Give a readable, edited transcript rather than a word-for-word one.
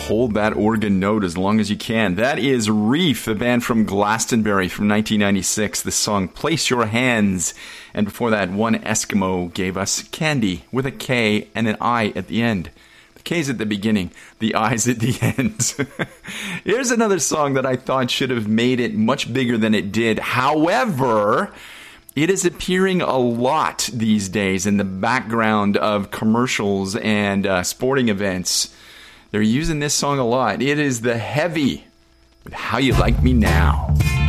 hold that organ note as long as you can. That is Reef, a band from Glastonbury from 1996. The song Place Your Hands. And before that, One Eskimo gave us Candy with a K and an I at the end. The K's at the beginning, the I's at the end. Here's another song that I thought should have made it much bigger than it did. However, it is appearing a lot these days in the background of commercials and sporting events. They're using this song a lot. It is The Heavy with How You Like Me Now.